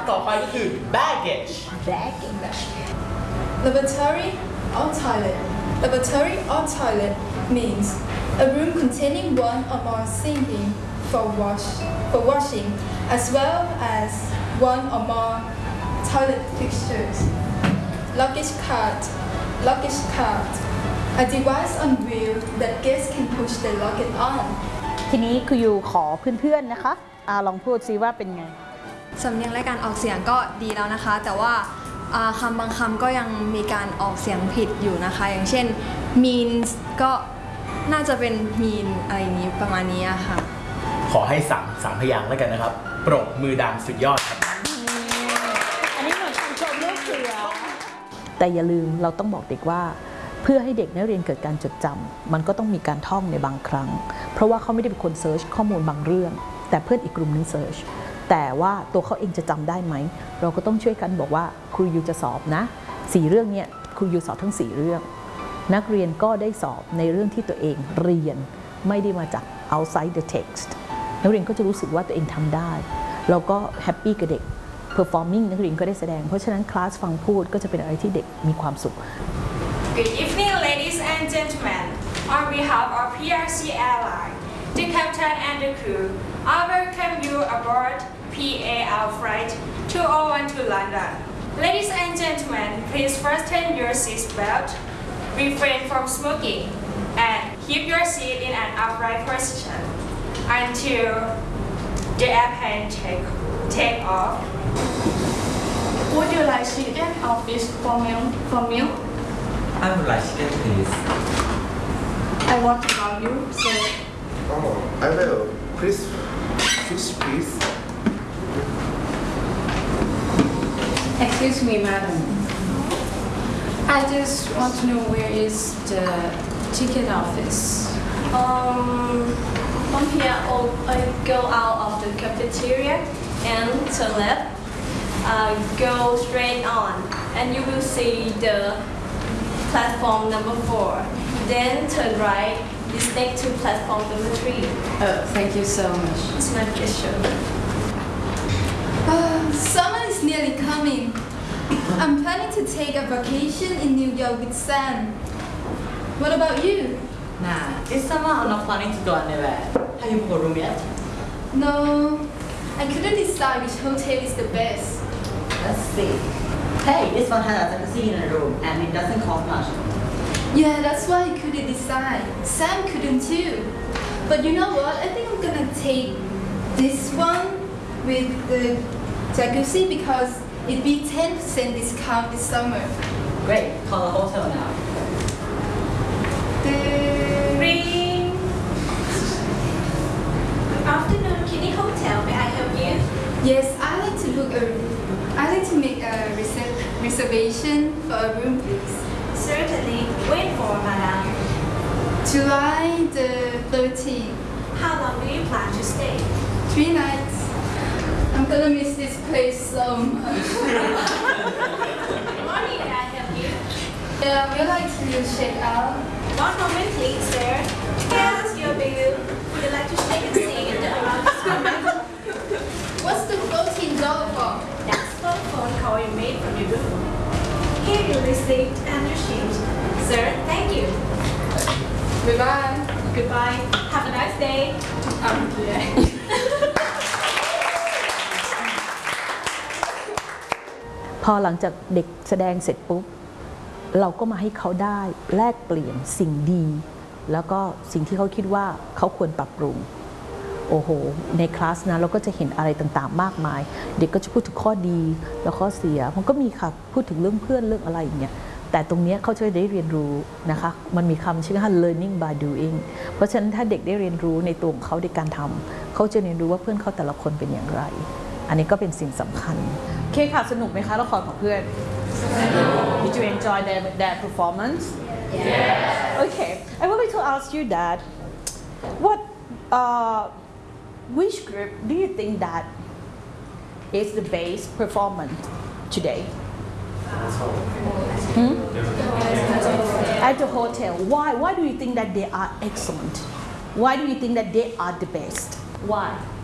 ต่อไปก็คือ baggage Lavatory or toilet. Lavatory or toilet means a room containing one or more sinking for washing, as well as one or more toilet fixtures. Luggage cart. A device on wheel that guests can push their luggage on. ทีนี้คืออยู่ขอเพื่อนๆนะคะลองพูดซิว่าเป็นไงสำเนียงและการออกเสียงก็ดีแล้วนะคะแต่ว่าคำบางคำก็ยังมีการออกเสียงผิดอยู่นะคะอย่างเช่น means ก็น่าจะเป็น mean อะไรอย่างนี้ประมาณนี้ค่ะขอให้สามพยางค์แล้วกันนะครับปรบมือดังสุดยอดครับอันนี้เหมือนคำชมลูกเสือแต่อย่าลืมเราต้องบอกเด็กว่าเพื่อให้เด็กนักเรียนเกิดการจดจำมันก็ต้องมีการท่องในบางครั้งเพราะว่าเขาไม่ได้เป็นคนเซิร์ชข้อมูลบางเรื่องแต่เพื่อนอีกกลุ่มนึงเซิร์ชแต่ว่าตัวเขาเองจะจำได้ไหมเราก็ต้องช่วยกันบอกว่าครูยูจะสอบนะ4เรื่องนี้ครูยูสอบทั้ง4เรื่องนักเรียนก็ได้สอบในเรื่องที่ตัวเองเรียนไม่ได้มาจาก outside the text นักเรียนก็จะรู้สึกว่าตัวเองทำได้เราก็แฮปปี้กับเด็ก performing นักเรียนก็ได้แสดงเพราะฉะนั้นคลาสฟังพูดก็จะเป็นอะไรที่เด็กมีความสุข Good evening, ladies and gentlemen. On behalf of PRC Airline, the captain and the crew, I welcome you aboard PAL Flight 201 to London. Ladies and gentlemen, please fasten your seatbelt, refrain from smoking, and keep your seat in an upright position until the airplane take off. Would you like chicken or fish for meal? I would like chicken, please. I want to love you, sir. Oh, I will. Please, fish, please. Excuse me, madam. I just want to know where is the ticket office. From here, I go out of the cafeteria and turn left. Go straight on, and you will see the platform number 4. Then turn right. It's next to platform number 3. Oh, thank you so much. It's my pleasure. Summer is nearly coming. I'm planning to take a vacation in New York with Sam. What about you? Nah, this summer I'm not planning to go anywhere. Have you booked a room yet? No, I couldn't decide which hotel is the best. Let's see. Hey, this one has a jacuzzi in a room and it doesn't cost much. Yeah, that's why I couldn't decide. Sam couldn't too. But you know what? I think I'm gonna take this one with the jacuzzi because it'd be 10% discount this summer. Great, call the hotel now. Ring. Good afternoon, Kinney Hotel. May I help you? Yes, I'd like to make a reservation for a room, please. Certainly. Wait for madam. July the 13th. How long do you plan to stay? 3 nights. I'm gonna miss this place so much. Good morning. May I help you? Yeah, we'd like to check out. One moment, please, sir. Here's your bill. Would you like to take a seat around this room? What's the $14 for? That's for a phone call you made from your room. Here your receipt and your sheet. Sir, thank you. Bye-bye. Goodbye. Have a nice day. Yeah. พอหลังจากเด็กแสดงเสร็จปุ๊บเราก็มาให้เขาได้แลกเปลี่ยนสิ่งดีแล้วก็สิ่งที่เขาคิดว่าเขาควรปรับปรุงโอ้โหในคลาสนะเราก็จะเห็นอะไรต่างๆมากมายเด็กก็จะพูดถึงข้อดีแล้วข้อเสียมันก็มีค่ะพูดถึงเรื่องเพื่อนเรื่องอะไรอย่างเงี้ยแต่ตรงนี้เขาจะได้เรียนรู้นะคะมันมีคำชื่อว่า learning by doing เพราะฉะนั้นถ้าเด็กได้เรียนรู้ในตัวของเขาในการทำเขาจะเรียนรู้ว่าเพื่อนเขาแต่ละคนเป็นอย่างไรอันนี้ก็เป็นสิ่งสำคัญโอเคค่ะสนุกไหมคะละครของเพื่อน Did you enjoy their performance? Yes. Okay, I would like to ask you that which group do you think that is the best performance today? At the hotel. Why do you think that they are excellent? Why do you think that they are the best? Why?